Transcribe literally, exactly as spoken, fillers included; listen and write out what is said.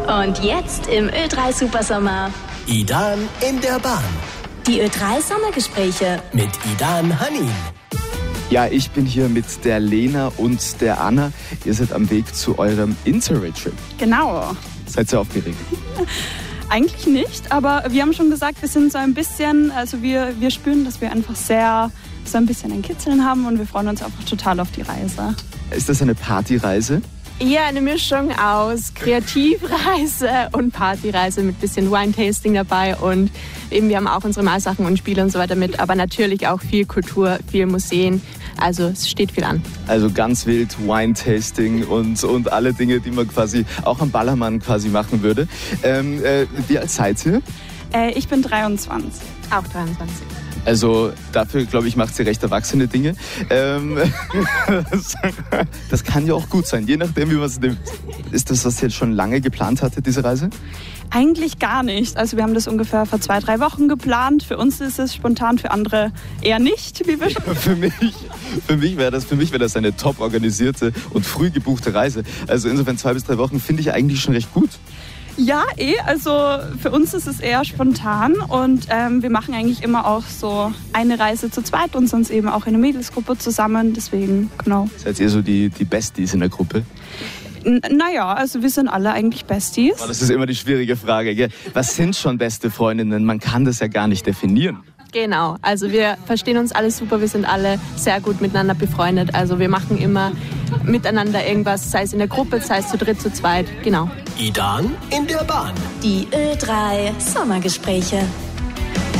Und jetzt im Ö drei Supersommer. Idan in der Bahn. Die Ö drei Sommergespräche. Mit Idan Hanin. Ja, ich bin hier mit der Lena und der Anna. Ihr seid am Weg zu eurem Interrail-Trip. Genau. Seid ihr aufgeregt? Eigentlich nicht, aber wir haben schon gesagt, wir sind so ein bisschen, also wir, wir spüren, dass wir einfach sehr, so ein bisschen ein Kitzeln haben und wir freuen uns einfach total auf die Reise. Ist das eine Partyreise? Eher eine Mischung aus Kreativreise und Partyreise mit bisschen Wine-Tasting dabei und eben wir haben auch unsere Malsachen und Spiele und so weiter mit, aber natürlich auch viel Kultur, viel Museen, also es steht viel an. Also ganz wild Wine-Tasting und, und alle Dinge, die man quasi auch am Ballermann quasi machen würde. Ähm, äh, wie alt seid ihr? Äh, ich bin dreiundzwanzig. Auch dreiundzwanzig. Also dafür, glaube ich, macht sie recht erwachsene Dinge. Ähm, das, das kann ja auch gut sein, je nachdem, wie man es nimmt. Ist das, was ihr jetzt schon lange geplant hatte, diese Reise? Eigentlich gar nicht. Also wir haben das ungefähr vor zwei, drei Wochen geplant. Für uns ist es spontan, für andere eher nicht. Wie wir schon für mich, für mich wäre das, für mich wäre das eine top organisierte und früh gebuchte Reise. Also insofern zwei bis drei Wochen finde ich eigentlich schon recht gut. Ja, eh. Also für uns ist es eher spontan und ähm, wir machen eigentlich immer auch so eine Reise zu zweit und sonst eben auch eine Mädelsgruppe zusammen. Deswegen, genau. Seid ihr so die, die Besties in der Gruppe? N- naja, also wir sind alle eigentlich Besties. Oh, das ist immer die schwierige Frage, gell? Was sind schon beste Freundinnen? Man kann das ja gar nicht definieren. Genau, also wir verstehen uns alle super, wir sind alle sehr gut miteinander befreundet. Also wir machen immer miteinander irgendwas, sei es in der Gruppe, sei es zu dritt, zu zweit, genau. Idan in der Bahn. Die Ö drei Sommergespräche.